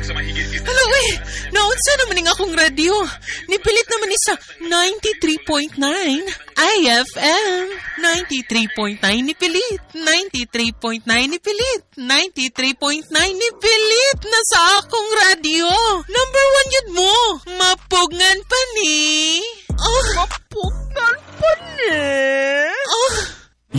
Hala, uy, naunsa naman yung akong radio. Nipilit naman isa 93.9 IFM. 93.9 nipilit. 93.9 nipilit. 93.9 nipilit na sa akong radio. Number 1 yun mo.